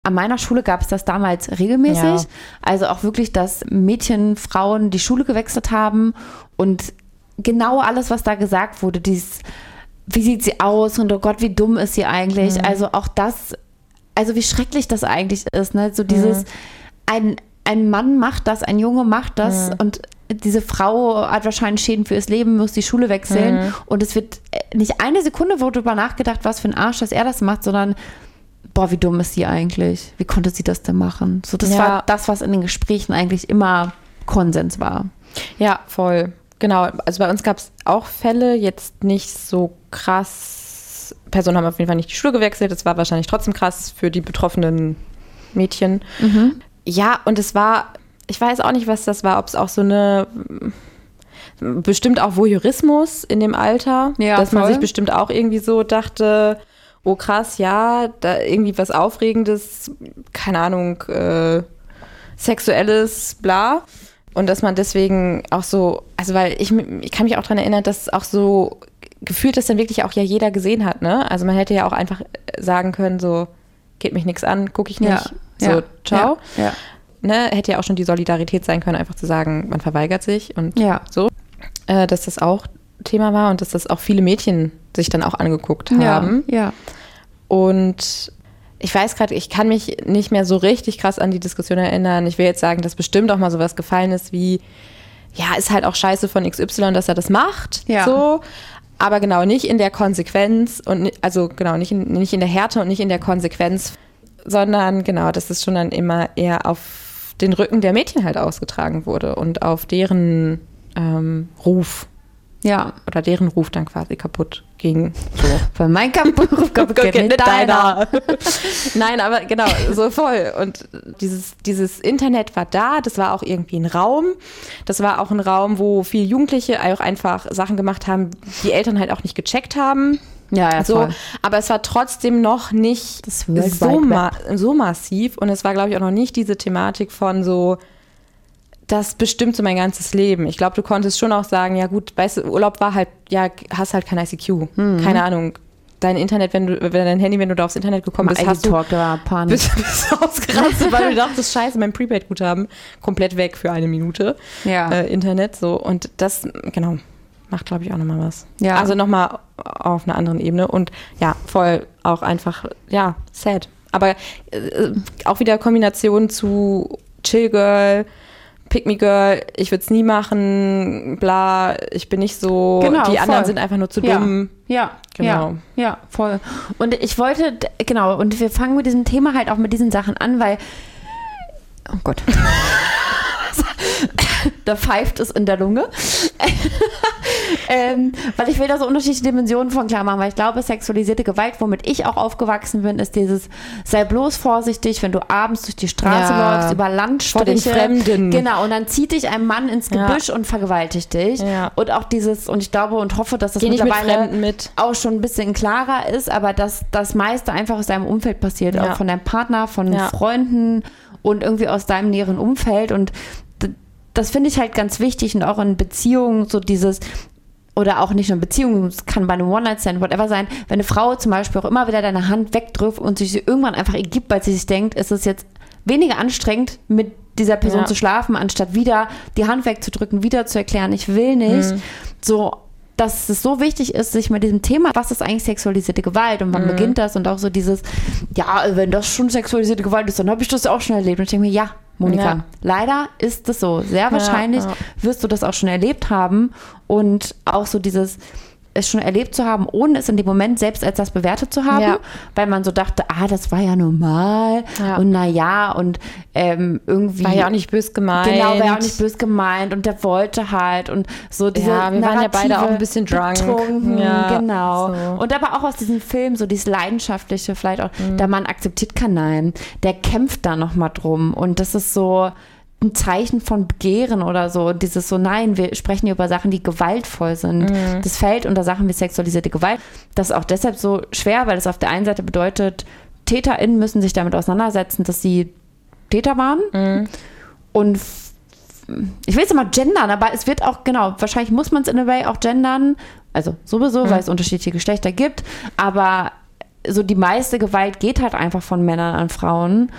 An meiner Schule gab es das damals regelmäßig. Ja. Also auch wirklich, dass Mädchen, Frauen die Schule gewechselt haben und genau alles, was da gesagt wurde, wie sieht sie aus und oh Gott, wie dumm ist sie eigentlich? Also auch das, also wie schrecklich das eigentlich ist, ne? So dieses, ein Mann macht das, ein Junge macht das und diese Frau hat wahrscheinlich Schäden für ihr Leben, muss die Schule wechseln und es wird nicht eine Sekunde darüber nachgedacht, was für ein Arsch, dass er das macht, sondern boah, wie dumm ist sie eigentlich? Wie konnte sie das denn machen? So, das war das, was in den Gesprächen eigentlich immer Konsens war. Ja, voll. Genau. Also bei uns gab es auch Fälle, jetzt nicht so krass. Personen haben auf jeden Fall nicht die Schule gewechselt. Das war wahrscheinlich trotzdem krass für die betroffenen Mädchen. Ja, und es war, ich weiß auch nicht, was das war, ob es auch so eine, bestimmt auch Voyeurismus in dem Alter, dass man sich bestimmt auch irgendwie so dachte, oh krass, ja, da irgendwie was Aufregendes, keine Ahnung, Sexuelles, bla. Und dass man deswegen auch so, also weil ich kann mich auch daran erinnern, dass auch so gefühlt das dann wirklich auch ja jeder gesehen hat, ne? Also man hätte ja auch einfach sagen können, so, geht mich nichts an, gucke ich nicht, ciao. Ja. Ne? Hätte ja auch schon die Solidarität sein können, einfach zu sagen, man verweigert sich und so. Dass das auch Thema war und dass das auch viele Mädchen sich dann auch angeguckt haben. Ja. Und ich weiß gerade, ich kann mich nicht mehr so richtig krass an die Diskussion erinnern. Ich will jetzt sagen, dass bestimmt auch mal sowas gefallen ist wie, ja, ist halt auch scheiße von XY, dass er das macht. Ja. So. Aber genau, nicht in der Konsequenz und also genau, nicht in der Härte und nicht in der Konsequenz, sondern genau, dass es schon dann immer eher auf den Rücken der Mädchen halt ausgetragen wurde und auf deren Ruf. Ja. Oder deren Ruf dann quasi kaputt ging. So. Weil mein Ruf kaputt geht nicht deiner. Nein, aber genau, so voll. Und dieses Internet war da, das war auch irgendwie ein Raum. Das war auch ein Raum, wo viele Jugendliche auch einfach Sachen gemacht haben, die Eltern halt auch nicht gecheckt haben. Ja, so. Aber es war trotzdem noch nicht so massiv. Und es war, glaube ich, auch noch nicht diese Thematik von so, das bestimmt so mein ganzes Leben. Ich glaube, du konntest schon auch sagen, ja gut, weißt du, Urlaub war halt, ja, hast halt kein ICQ. Keine Ahnung. Dein Internet, dein Handy, wenn du da aufs Internet gekommen bist, hast du bist ausgerastet, weil du dachtest, scheiße, mein Prepaid-Guthaben komplett weg für eine Minute. Ja. Internet, so. Und das, genau, macht, glaube ich, auch nochmal was. Ja. Also nochmal auf einer anderen Ebene. Und ja, voll auch einfach, ja, sad. Aber auch wieder Kombination zu Chill Girl, Pick Me Girl, ich würde es nie machen, bla, ich bin nicht so, genau, die anderen voll. sind einfach nur zu dumm. Ja, genau. Ja, voll. Und ich wollte, genau, und wir fangen mit diesem Thema halt auch mit diesen Sachen an, weil, oh Gott, da pfeift es in der Lunge. Weil ich will da so unterschiedliche Dimensionen von klar machen, weil ich glaube, sexualisierte Gewalt, womit ich auch aufgewachsen bin, ist dieses, sei bloß vorsichtig, wenn du abends durch die Straße läufst, über Landstriche. Vor den Fremden. Genau, und dann zieht dich ein Mann ins Gebüsch und vergewaltigt dich. Ja. Und auch dieses, und ich glaube und hoffe, dass das mittlerweile auch schon ein bisschen klarer ist, aber dass das meiste einfach aus deinem Umfeld passiert, auch von deinem Partner, von Freunden und irgendwie aus deinem näheren Umfeld. Und das finde ich halt ganz wichtig und auch in Beziehungen so dieses, oder auch nicht nur in Beziehungen, es kann bei einem One-Night-Stand, whatever sein, wenn eine Frau zum Beispiel auch immer wieder deine Hand wegdrückt und sich sie irgendwann einfach ergibt, weil sie sich denkt, es ist jetzt weniger anstrengend, mit dieser Person zu schlafen, anstatt wieder die Hand wegzudrücken, wieder zu erklären, ich will nicht. So, dass es so wichtig ist, sich mit diesem Thema, was ist eigentlich sexualisierte Gewalt und wann beginnt das und auch so dieses, ja, wenn das schon sexualisierte Gewalt ist, dann habe ich das ja auch schon erlebt. Und ich denke mir, ja, Monika, leider ist es so. Sehr wahrscheinlich wirst du das auch schon erlebt haben und auch so dieses, es schon erlebt zu haben, ohne es in dem Moment selbst als das bewertet zu haben, weil man so dachte, das war ja normal und naja und irgendwie. War ja auch nicht böse gemeint. Genau, war ja auch nicht böse gemeint und der wollte halt und so diese wir waren ja beide auch ein bisschen betrunken, genau. So. Und aber auch aus diesem Film, so dieses Leidenschaftliche, vielleicht auch, der Mann akzeptiert kein Nein, der kämpft da nochmal drum und das ist so ein Zeichen von Begehren oder so. Dieses so, nein, wir sprechen hier über Sachen, die gewaltvoll sind. Das fällt unter Sachen wie sexualisierte Gewalt. Das ist auch deshalb so schwer, weil es auf der einen Seite bedeutet, TäterInnen müssen sich damit auseinandersetzen, dass sie Täter waren. Und ich will es immer gendern, aber es wird auch, genau, wahrscheinlich muss man es in a way auch gendern. Also sowieso, weil es unterschiedliche Geschlechter gibt. Aber so die meiste Gewalt geht halt einfach von Männern an Frauen